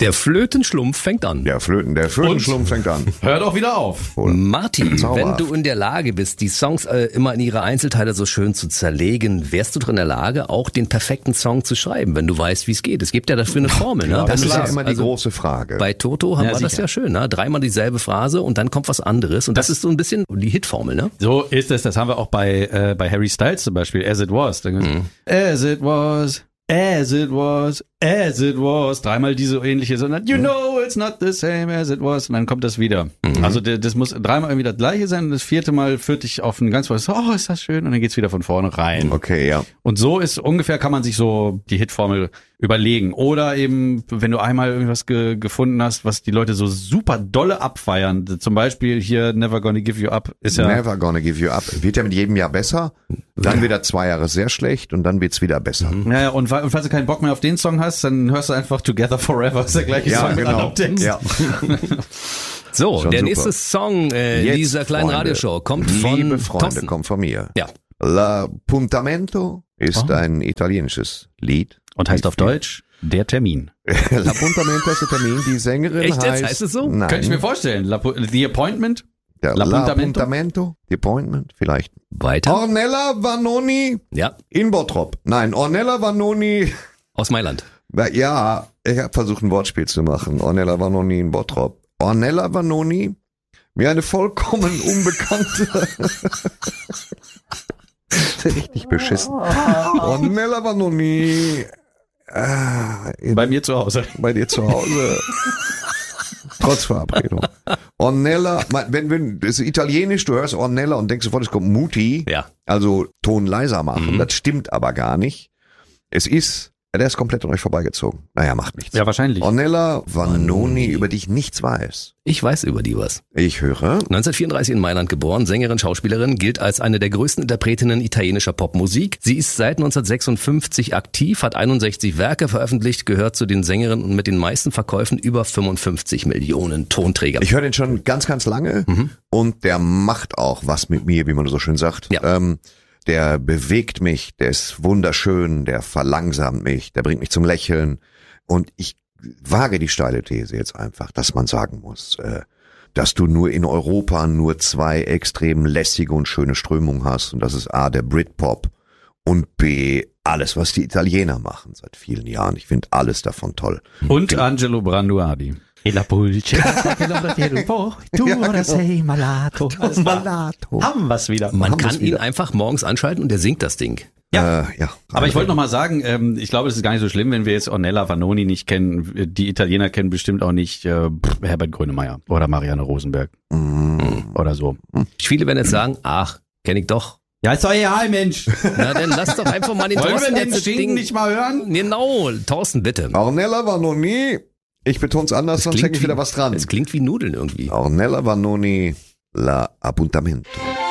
Der Flötenschlumpf fängt an. Der Flötenschlumpf fängt an. Hört auch wieder auf. Martin, Zauberhaft. wenn du in der Lage bist, die Songs immer in ihre Einzelteile so schön zu zerlegen, wärst du doch in der Lage, auch den perfekten Song zu schreiben, wenn du weißt, wie es geht. Es gibt ja dafür eine Formel. Ne? Das Wenn ist du ja sagst, immer die große Frage. Bei Toto war das sicher. ja schön. Ne? Dreimal dieselbe Phrase und dann kommt was anderes. Und das ist so ein bisschen die Hitformel. Ne? So ist es. Das haben wir auch bei Harry Styles zum Beispiel. As it was. As it was. As it was, as it was. Dreimal diese ähnliche, sondern you know it's not the same as it was. Und dann kommt das wieder. Also das muss dreimal irgendwie das gleiche sein und das vierte Mal führt dich auf ein ganz was, oh, ist das schön. Und dann geht's wieder von vorne rein. Okay, ja. Und so ist ungefähr, kann man sich so die Hitformel überlegen. Oder eben, wenn du einmal irgendwas gefunden hast, was die Leute so super dolle abfeiern. Zum Beispiel hier Never Gonna Give You Up ist ja... Never Gonna Give You Up. Wird ja mit jedem Jahr besser. Dann wieder 2 Jahre sehr schlecht und dann wird's wieder besser. Ja, und falls du keinen Bock mehr auf den Song hast, dann hörst du einfach Together Forever. Ist der gleiche Song mit anderem Text. Ja. So, Schon der super. nächste Song Jetzt, dieser kleinen Freunde, Radioshow kommt von Liebe Freunde, Thorsten. kommt von mir. Ja. L'Appuntamento ist ein italienisches Lied. Und heißt auf Deutsch der Termin. L'Appuntamento ist der Termin. Die Sängerin Echt jetzt? heißt... Heißt es so? Nein. Könnte ich mir vorstellen. The Appointment? Der L'Appuntamento? L'Appuntamento, The Appointment, vielleicht. Weiter. Ornella Vanoni Ja, in Bottrop. Nein, Ornella Vanoni... aus Mailand. Ja, ich habe versucht, ein Wortspiel zu machen. Ornella Vanoni in Bottrop. Ornella Vanoni, wie eine vollkommen unbekannte... Richtig beschissen. Ornella Vanoni... Bei mir zu Hause. bei dir zu Hause. Trotz Verabredung. Ornella, wenn das ist italienisch, du hörst Ornella und denkst sofort, es kommt Muti. Ja. Also Ton leiser machen. Das stimmt aber gar nicht. Es ist, der ist komplett an euch vorbeigezogen. Naja, macht nichts. Ja, wahrscheinlich. Ornella Vanoni, über die ich nichts weiß. Ich weiß über die was. Ich höre. 1934 in Mailand geboren, Sängerin, Schauspielerin, gilt als eine der größten Interpretinnen italienischer Popmusik. Sie ist seit 1956 aktiv, hat 61 Werke veröffentlicht, gehört zu den Sängerinnen mit den meisten Verkäufen, über 55 Millionen Tonträger. Ich höre den schon ganz, ganz lange und der macht auch was mit mir, wie man so schön sagt. Ja. Der bewegt mich, der ist wunderschön, der verlangsamt mich, der bringt mich zum Lächeln und ich wage die steile These jetzt einfach, dass man sagen muss, dass du nur in Europa nur 2 extrem lässige und schöne Strömungen hast und das ist A, der Britpop und B, alles, was die Italiener machen seit vielen Jahren. Ich finde alles davon toll. Und Angelo Branduardi. E la pulce. Tu ora sei malato. Malato. Haben wir's wieder. Man haben kann wir's ihn wieder. einfach morgens anschalten und der singt das Ding. Ja. Aber ich wollte noch mal sagen, ich glaube, es ist gar nicht so schlimm, wenn wir jetzt Ornella Vanoni nicht kennen. Die Italiener kennen bestimmt auch nicht Herbert Grönemeyer oder Marianne Rosenberg oder so. Viele werden jetzt sagen, ach, kenne ich doch. Ja, ist doch egal, Mensch. Na, dann lass doch einfach mal den Wollen wir Thorsten den jetzt das Schinken Ding nicht mal hören? Genau, Thorsten, bitte. Ornella Vanoni, ich beton's anders, sonst hänge ich wieder was dran. Es klingt wie Nudeln irgendwie. Ornella Vanoni, la Appuntamento.